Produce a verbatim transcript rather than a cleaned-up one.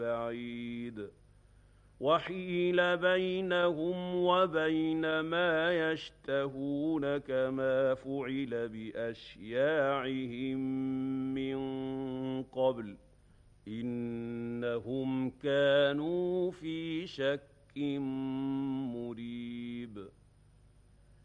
بعيد وحيل بينهم وبين ما يشتهون كما فعل بأشياعهم من قبل إنهم كانوا في شك